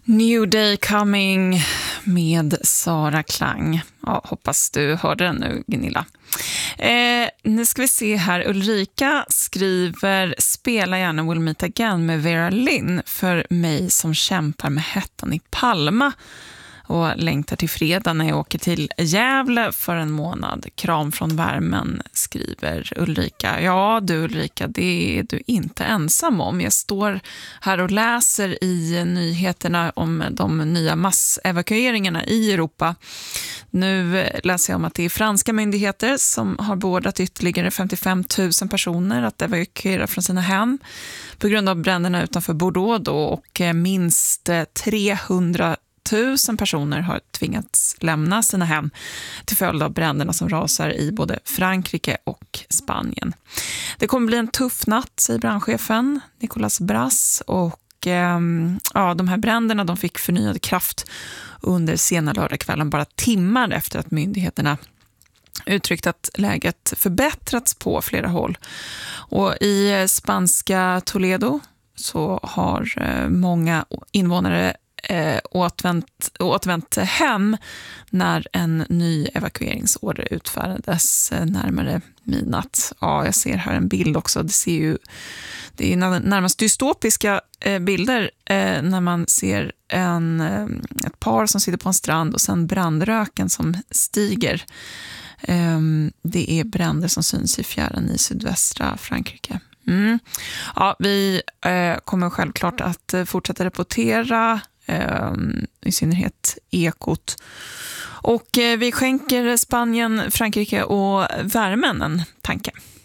New Day Coming med Sara Klang. Ja, hoppas du hörde den nu, Gunilla. Nu ska vi se här. Ulrika skriver: spela gärna We'll Meet Again med Vera Lynn för mig som kämpar med hettan i Palma och längtar till fredag när jag åker till Gävle för en månad. Kram från värmen, skriver Ulrika. Ja du Ulrika, det är du inte ensam om. Jag står här och läser i nyheterna om de nya massevakueringarna i Europa. Nu läser jag om att det är franska myndigheter som har beordrat ytterligare 55 000 personer att evakuera från sina hem på grund av bränderna utanför Bordeaux då, och minst 300 000 personer har tvingats lämna sina hem till följd av bränderna som rasar i både Frankrike och Spanien. Det kommer bli en tuff natt, säger brandchefen Nicolas Brass, och de här bränderna de fick förnyad kraft under sena lördagskvällen, bara timmar efter att myndigheterna uttryckt att läget förbättrats på flera håll. Och i spanska Toledo så har många invånare återvänt hem när en ny evakueringsorder utfärdades närmare midnatt. Ja, jag ser här en bild också. Det är närmast dystopiska bilder när man ser ett par som sitter på en strand och sen brandröken som stiger. Det är bränder som syns i fjärran i sydvästra Frankrike. Ja, vi kommer självklart att fortsätta rapportera, i synnerhet Ekot. Och vi skänker Spanien, Frankrike och värmen en tanke.